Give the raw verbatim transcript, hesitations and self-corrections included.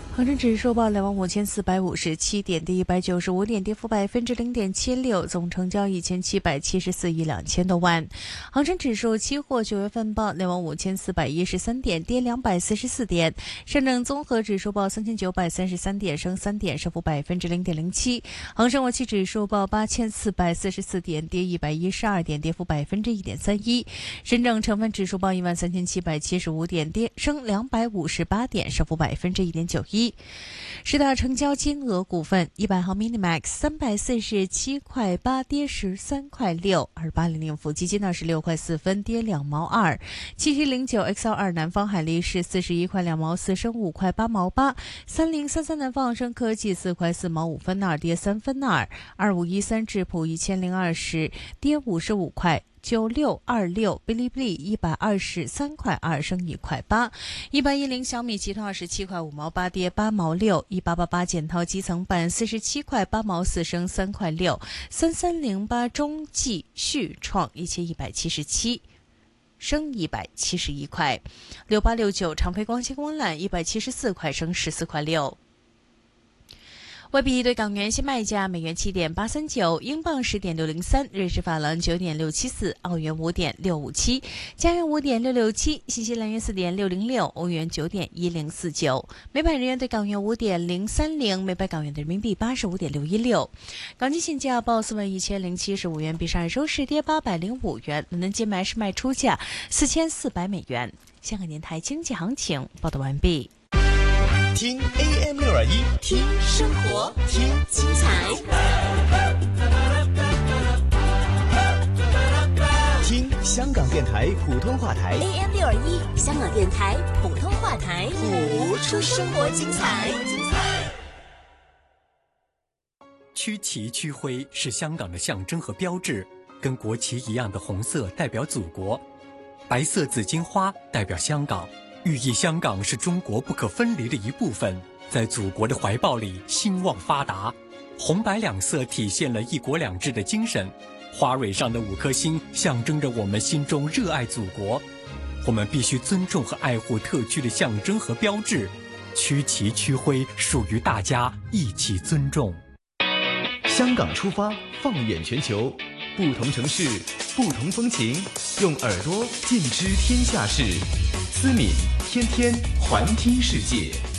恒生指数报两万五千四百五十七点，跌一百九十五点，跌幅百分之零点七六，总成交一千七百七十四亿两千多万。恒生指数期货九月份报两万五千四百一十三点，跌两百四十四点。上证综合指数报三千九百三十三点，升三点，升幅百分之零点零七。恒生国企指数报八千四百四十四点，跌一百一十二点，跌幅百分之一点三一。深证成分指数报一万三千七百七十五点，跌升两百五十八点，升幅百分之一点九一。十大成交金额股份，一百号 Minimax 三百四十七块八，跌十三块六；二八零零富基金二十六块四分，跌两毛二；七七零九 X L 二南方海力士四十一块两毛四，升五块八毛八；三零三三南方恒生科技四块四毛五分二，跌三分二；二五一三智普一千零二十，跌五十五块。九六二六，哔哩哔哩一百二十三块二，升一块八；一八一零小米集团二十七块五毛八，跌八毛六；一八八八建滔基层板四十七块八毛四，升三块六；三三零八中继续创一千一百七十七。升一百七十一块。六八六九长飞光纤光缆一百七十四块，升十四块六。外币对港元现卖价：美元七点八三九，英镑十点六零三，瑞士法郎九点六七四，澳元五点六五七，加元五点六六七，新西兰元四点六零六，欧元九点一零四九，每百日元对港元五点零三零，每百港元的人民币八十五点六一六。港金现价报四万一千零七十五元，比上日收市跌八百零五元。伦敦金买是卖出价四千四百美元。香港电台经济行情报道完毕。 听 A M 六二一， 听生活，听精彩， 听香港电台普通话台 A M 六二一，香港电台普通话台， 谱出生活精彩。 区旗区徽是香港的象征和标志，跟国旗一样的红色代表祖国，白色紫荆花代表香港，寓意香港是中国不可分离的一部分，在祖国的怀抱里兴旺发达。红白两色体现了一国两制的精神，花蕊上的五颗星象征着我们心中热爱祖国。我们必须尊重和爱护特区的象征和标志，区旗区徽属于大家，一起尊重。 香港出发，放眼全球，不同城市，不同风情，用耳朵尽知天下事。思敏天天环听世界。